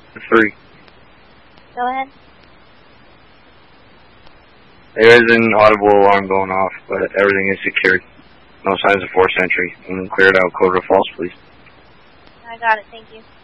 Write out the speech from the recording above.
3. Go ahead. There is an audible alarm going off, but everything is secured. No signs of forced entry. And clear it out, code or false, please. I got it, thank you.